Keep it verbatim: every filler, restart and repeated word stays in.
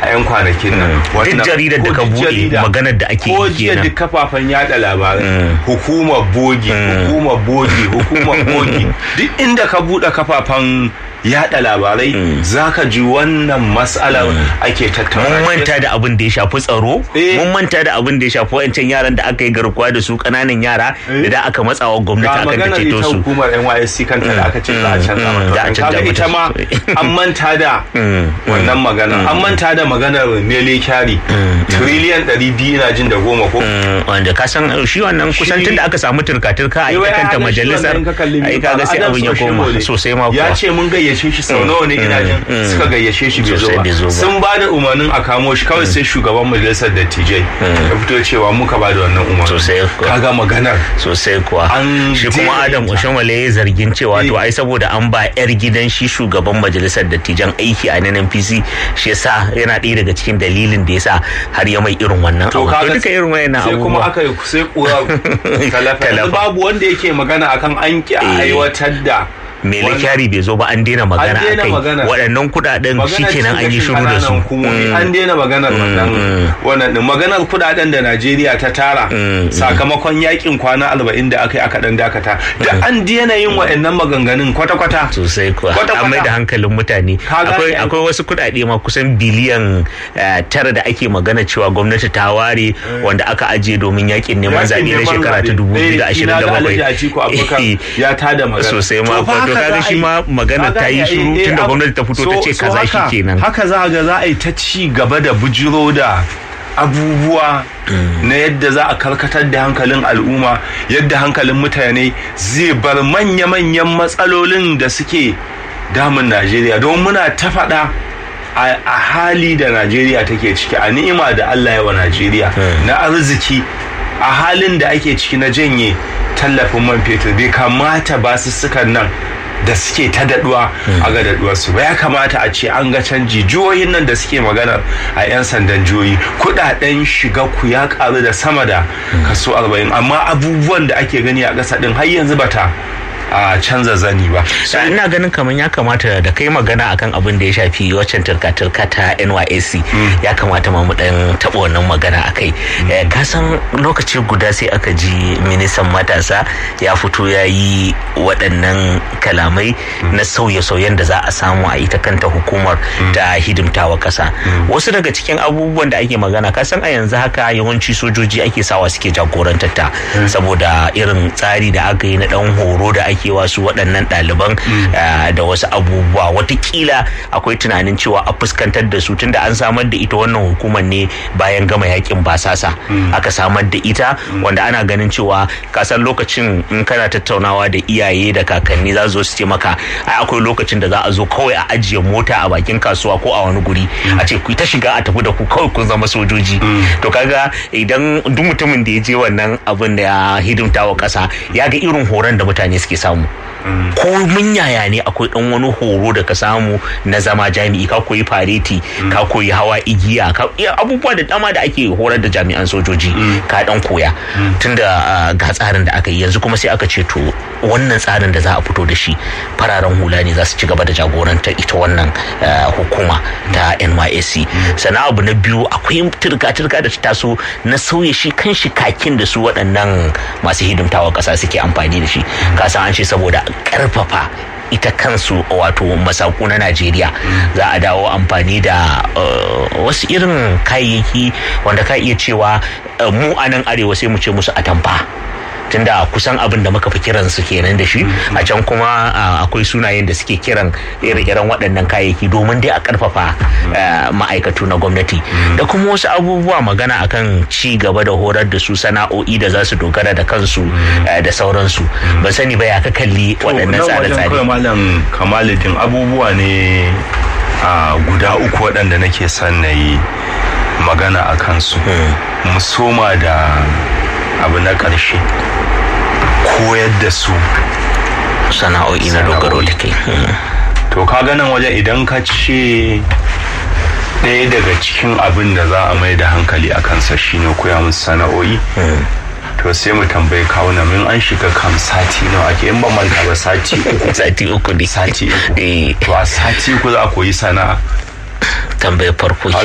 a 'yan kwanakin nan. Duk jaridar da ka buɗe maganar da ake yi ko jiya duk kafafen yada labarai hukumar bogi hukumar bogi hukumar bogi duk inda ka buɗe kafafen yada labarai zaka ji wannan mas'alar ake tattauna. Mun manta da abin da ya shafi tsaro, mun manta da abin da ya shafi wancan yaran da aka yi garkuwa da su kananan yara da aka matsawa gwamnati akan ta ceto su. Hukumar N Y S C kanta da aka ce za a canza mata. Kaga ita ma an manta da wannan magana. An manta da maganar Mele Kyari. Trillion ɗari biyu ina jin da goma ko. Wanda ka san shi wannan kusan tun da aka samu turka-turka a ita kanta majalisar ai kaga sai abin ya koma sosai ma kuwa. Ya ce mun gayyace shi sau nawa ne ina jin suka gayyace shi bai zo ba. Sun ba da umarnin a kamo shi kawai sai shugaban majalisar dattijai ya fito cewa muka ba da wannan umarnin. Sosai kuwa. Kaga maganar. Sosai kuwa. Shi kuma Adam Oshomole ya zargin cewa to ai saboda an ba yar gidan shi shugaban majalisar dattijan aiki a N N P C shi yasa yana ɗaya daga cikin dalilin da yasa har ya mai irin wannan abu. To duka irin wayannan abubuwa. Sai kuma aka sai kura talafa. Babu wanda yake magana akan an ki aiwatar da Mele Kyari bai zo ba an daina magana a kai waɗannan kuɗaɗen shikenan an yi shiru da su. An daina maganar wannan maganar kuɗaɗen da Najeriya ta tara sakamakon yakin kwana arba'in da aka yi aka ɗan dakata da an daina yin waɗannan maganganun kwata-kwata. Sosai kuwa an mai da hankalin mutane. Akwai wasu kuɗaɗe ma kusan biliyan tara da ake magana cewa gwamnati ta ware wanda aka ajiye domin yakin neman zaɓe na shekara ta dubu biyu da ashirin da bakwai. Ya tada magana. Sosai ma kaga shi ma magana ta yi shiru tunda gwamnati ta fito ta ce kaza shi kenan. Haka za ga za a yi ta ci gaba da bujiro da abubuwa na yadda za a karkatar da hankalin al'umma, yadda hankalin mutane zai bar manya-manyan matsalolin da suke damun Najeriya. Don muna ta faɗa a hali da Najeriya take ciki, a ni'ima da Allah ya wa Najeriya na arziki, a halin da ake ciki na janye tallafin man fetur, bai kamata basussukan nan da suke ta daduwa a ga daduwarsu ba. Ya kamata a ce an ga canji. Jihohin nan da suke magana a 'yan sandan jihohi kudaden shiga ku ya karu da sama da kaso arba'in, amma abubuwan da ake gani a ƙasa din har yanzu bata a canza zani ba. Ina ganin kamar ya kamata da kai magana akan abin da ya shafi waccan turka-turka ta N Y S C ya kamata ma mu dan taɓa wannan magana akai. Ka san lokaci guda sai aka ji ministan matasa ya fito ya yi waɗannan kalamai na sauye-sauyen da za a samu a ita kanta hukumar ta hidimtawa ƙasa. Wasu daga cikin abubuwan da ake magana ka san a yanzu haka yawanci sojoji ake sawa suke jagorantar ta saboda irin tsari da aka yi na ɗan horo da ake wasu waɗannan ɗaliban da wasu abubuwa. Watakila akwai tunanin cewa a fuskantar da su tunda an samar da ita wannan hukumar ne bayan gama yakin basasa aka samar da ita, wanda ana ganin cewa kasan lokacin in kana tattaunawa da iyaye da kakanni za su ce maka ai akwai lokacin da za a zo kawai a ajiye mota a bakin kasuwa ko a wani guri a ce ku ta shiga a tafi da ku kawai kun zama sojoji. To kaga idan duk mutumin da ya je wannan abin da ya hidimta wa ƙasa ya ga irin horon da mutane suke samu. Ko mun yaya ne akwai dan wani horo da ka samu na zama jami'i, ka koyi fareti, ka koyi hawa igiya, ka abubuwa da dama da ake horar da jami'an sojoji ka dan koya tunda ga tsarin da aka yi. Yanzu kuma sai aka ce to wannan tsarin da za a fito da shi fararen hula ne za su ci gaba da jagorantar ita wannan hukuma ta N Y S C. Sannan abu na biyu akwai turka-turka da ta taso na sauye shi kan shi kakin da su waɗannan masu hidimtawa ƙasa suke amfani da shi. Ka san an ce saboda karfafa ita kansu wato masaku na Najeriya za a dawo amfani da wasu irin kayayyaki wanda ka iya cewa mu a nan arewa sai mu ce musu atamfa, tunda kusan abin da muka fi kiran su kenan da shi. A can kuma akwai sunayen da suke kiran ire-iren waɗannan kayayyaki domin dai a karfafa ma'aikatu na gwamnati da kuma wasu abubuwa magana akan ci gaba da horar da su sana'o'i da za su dogara da kansu da sauransu. Ban sani ba ya ka kalli waɗannan tsare-tsare. Malam Kamaluddin, abubuwa ne guda uku waɗanda nake son na yi magana a kansu. Mu soma da abu na ƙarshe, koyar da su sana'o'i na dogaro da kai. To ka ganin waje idan ka ce ɗaya daga cikin abin da za a mai da hankali a kansa shine koya musu sana'o'i, to sai mu tambayi kawuna min an shiga kam sati nawa ake, in ban manta ba sati uku sati uku ne sati uku to a sati uku za a koyi sana'a. Tambayar farko